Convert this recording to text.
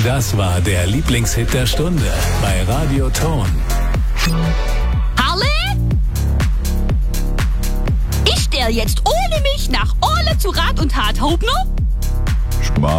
Das war der Lieblingshit der Stunde bei Radio Ton. Harle? Ich stell jetzt ohne mich nach Orle zu Rat und Tat, Hauptner?